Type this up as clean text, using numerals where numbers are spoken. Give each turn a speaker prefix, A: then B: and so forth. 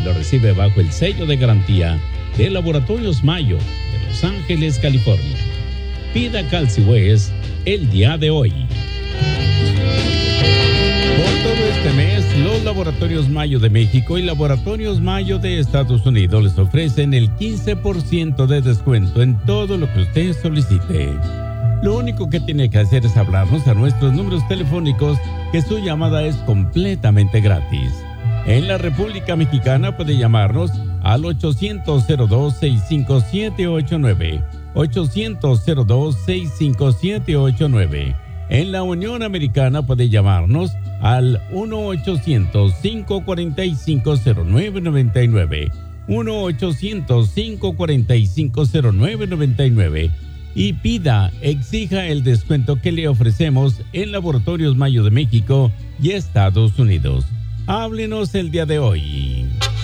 A: lo recibe bajo el sello de garantía de Laboratorios Mayo de Los Ángeles, California. Pida Calciwest el día de hoy. Por todo este mes, los Laboratorios Mayo de México y Laboratorios Mayo de Estados Unidos les ofrecen el 15% de descuento en todo lo que usted solicite. Lo único que tiene que hacer es hablarnos a nuestros números telefónicos, que su llamada es completamente gratis. En la República Mexicana puede llamarnos al 800-02-65789, 800-02-65789. En la Unión Americana puede llamarnos al 1-800-545-0999, 1-800-545-0999. Y exija el descuento que le ofrecemos en Laboratorios Mayo de México y Estados Unidos. Háblenos el día de hoy.